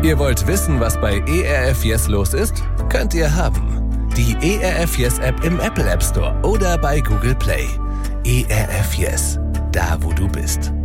Ihr wollt wissen, was bei ERF Yes los ist? Könnt ihr haben. Die ERF Yes App im Apple App Store oder bei Google Play. ERF Yes, da wo du bist.